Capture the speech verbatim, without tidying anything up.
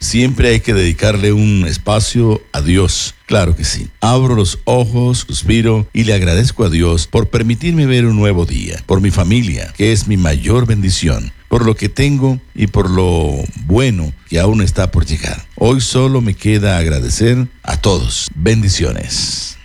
Siempre hay que dedicarle un espacio a Dios. Claro que sí. Abro los ojos, suspiro y le agradezco a Dios por permitirme ver un nuevo día, por mi familia, que es mi mayor bendición, por lo que tengo y por lo bueno que aún está por llegar. Hoy solo me queda agradecer a todos. Bendiciones.